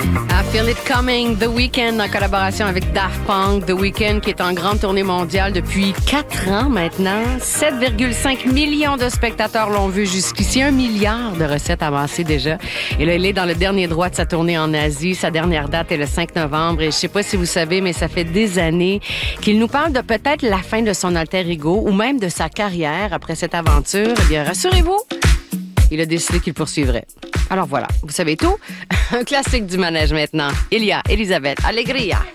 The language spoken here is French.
I Feel It Coming, The Weeknd en collaboration avec Daft Punk. The Weeknd qui est en grande tournée mondiale depuis 4 ans maintenant. 7,5 millions de spectateurs l'ont vu jusqu'ici. 1 milliard de recettes avancées déjà. Et là, il est dans le dernier droit de sa tournée en Asie. Sa dernière date est le 5 novembre. Et je sais pas si vous savez, mais ça fait des années qu'il nous parle de peut-être la fin de son alter ego ou même de sa carrière après cette aventure. Eh bien, rassurez-vous, il a décidé qu'il poursuivrait. Alors voilà, vous savez tout. Un classique du manège maintenant. Il y a Elisabeth Alegria.